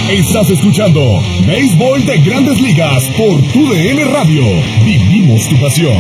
Estás escuchando Béisbol de Grandes Ligas por TUDN Radio. Vivimos tu pasión.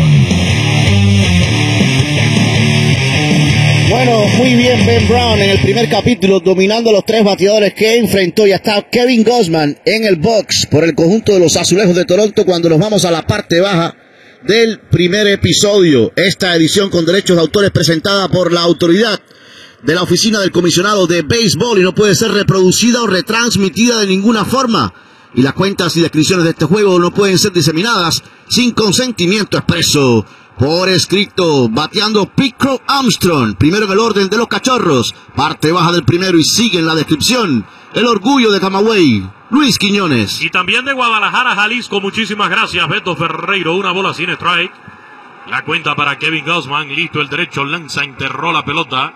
Bueno, muy bien Ben Brown en el primer capítulo, dominando los tres bateadores que enfrentó. Ya está Kevin Gausman en el box por el conjunto de los Azulejos de Toronto cuando nos vamos a la parte baja del primer episodio. Esta edición con derechos de autor es presentada por la autoridad de la Oficina del Comisionado de Béisbol y no puede ser reproducida o retransmitida de ninguna forma. Y las cuentas y descripciones de este juego no pueden ser diseminadas sin consentimiento expreso por escrito. Bateando Pete Crow Armstrong, primero en el orden de los Cachorros, parte baja del primero, y sigue en la descripción el orgullo de Camagüey, Luis Quiñones. Y también de Guadalajara, Jalisco, muchísimas gracias, Beto Ferreiro. Una bola sin strike. La cuenta para Kevin Gausman, listo el derecho, lanza, enterró la pelota.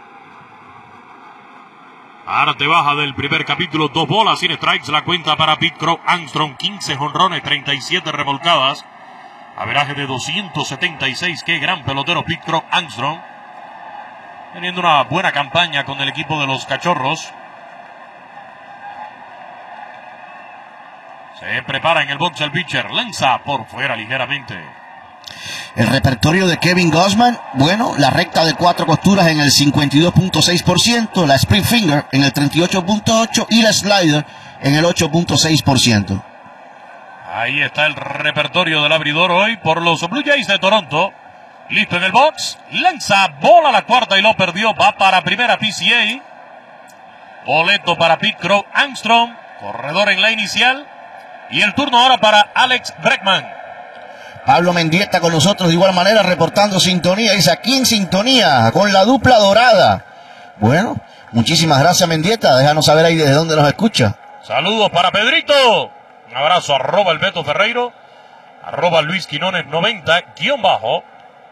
Parte baja del primer capítulo, 2 bolas sin strikes. La cuenta para Pete Crow Armstrong, 15 jonrones, 37 remolcadas. Averaje de 276, qué gran pelotero Pete Crow Armstrong. Teniendo una buena campaña con el equipo de los Cachorros. Se prepara en el box el pitcher, lanza por fuera ligeramente. El repertorio de Kevin Gausman, bueno, la recta de 4 costuras en el 52.6%, la spring finger en el 38.8% y la slider en el 8.6%. Ahí está el repertorio del abridor hoy por los Blue Jays de Toronto. Listo en el box, lanza, bola a la cuarta y lo perdió, va para primera PCA. Boleto para Pete Crow Armstrong, corredor en la inicial. Y el turno ahora para Alex Bregman. Pablo Mendieta con nosotros de igual manera reportando sintonía. Dice aquí en sintonía con la dupla dorada. Bueno, muchísimas gracias Mendieta. Déjanos saber ahí desde dónde nos escucha. Saludos para Pedrito. Un abrazo, arroba el Beto Ferreiro. Arroba Luis Quinones 90 _.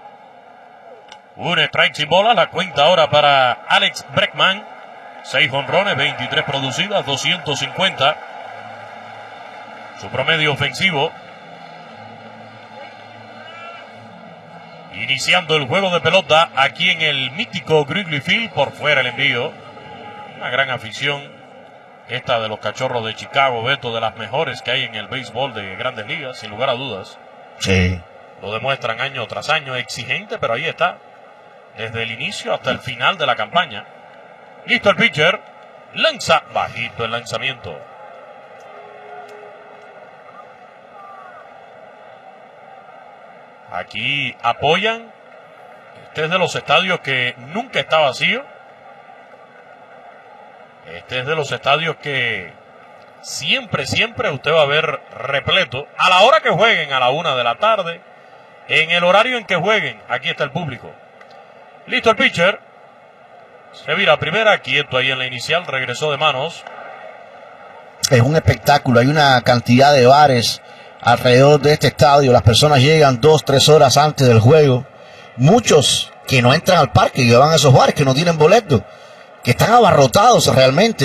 Un strike sin bola. La cuenta ahora para Alex Bregman. 6 jonrones, 23 producidas, 250. Su promedio ofensivo. Iniciando el juego de pelota aquí en el mítico Wrigley Field, por fuera el envío. Una gran afición esta de los Cachorros de Chicago, Beto, de las mejores que hay en el béisbol de Grandes Ligas, sin lugar a dudas. Sí. Lo demuestran año tras año, exigente, pero ahí está. Desde el inicio hasta el final de la campaña. Listo el pitcher, lanza, bajito el lanzamiento. Aquí apoyan. Este es de los estadios que nunca está vacío. Este es de los estadios que siempre usted va a ver repleto. A la hora que jueguen, a la 1 de la tarde. En el horario en que jueguen, aquí está el público. Listo el pitcher. Se vira a primera, quieto ahí en la inicial, regresó de manos. Es un espectáculo, hay una cantidad de bares alrededor de este estadio. Las personas llegan 2-3 horas antes del juego. Muchos que no entran al parque, que van a esos bares, que no tienen boleto, que están abarrotados realmente.